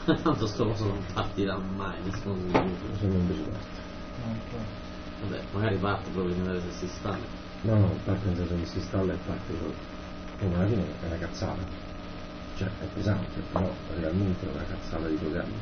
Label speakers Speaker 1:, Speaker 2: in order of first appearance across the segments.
Speaker 1: Tanto sto coso non partirà mai, nessuno si sviluppa.
Speaker 2: Sono invece parte.
Speaker 1: Vabbè, magari parte proprio di vedere se si sta.
Speaker 2: No, parte nel senso che si installa e parte proprio. Come alla fine è una cazzata. Cioè è pesante, però realmente è una cazzata di programmi.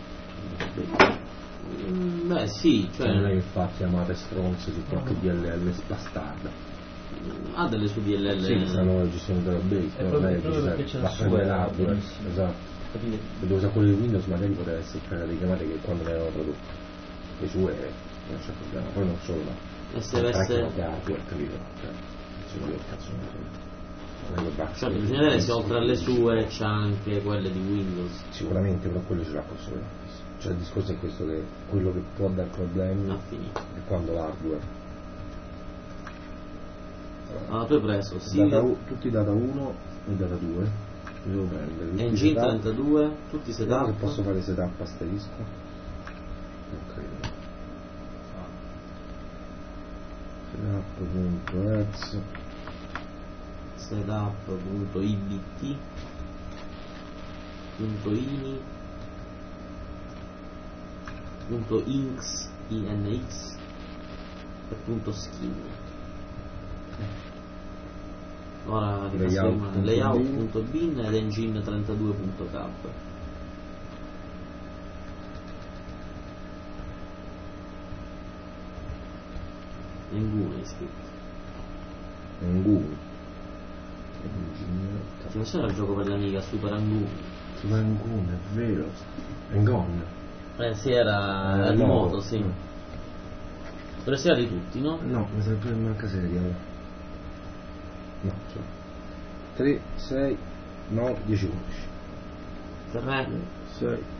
Speaker 1: Beh sì,
Speaker 2: Cioè non è che fa chiamate stronze su qualche DLL bastarda.
Speaker 1: Ha delle su DLL.
Speaker 2: Sì, stanno gestione della base, però non è che fa prendere l'hardware. Esatto. E dove usa quello di Windows magari poteva essere cagate di chiamate che quando le avevano prodotte. Le sue non c'è problema, poi non solo là.
Speaker 1: E se avesse.
Speaker 2: Hardware, capito? Cioè, se io cazzo non so.
Speaker 1: Cioè, bisogna vedere se oltre alle sue c'ha anche quelle di Windows.
Speaker 2: Sicuramente, però quello ce l'ha con solo l'Office. Cioè il discorso è questo, che quello che può dar problemi
Speaker 1: Ha finito.
Speaker 2: è quando l'hardware.
Speaker 1: Ah, tu hai preso, sì.
Speaker 2: Tutti data 1 e data 2. Li devo prendere.
Speaker 1: Engine 32, tutti
Speaker 2: Vediamo
Speaker 1: setup.
Speaker 2: che posso fare setup asterisco. Non credo. Setup.ez
Speaker 1: setup.ibt.ini .inx inx e .skin. Ora layout.bin ed engine 32.cab. Nenguno è iscritto.
Speaker 2: Anguni.
Speaker 1: Ci faceva il gioco per l'amica Super Anguni.
Speaker 2: Super Anguni, è vero. Angon.
Speaker 1: Sì, era di moto, sì. Dovresti di tutti, no?
Speaker 2: No, mi serve pure in manca seria. No, cioè 3, 6, 9, 10, 11.
Speaker 1: 3,
Speaker 2: 6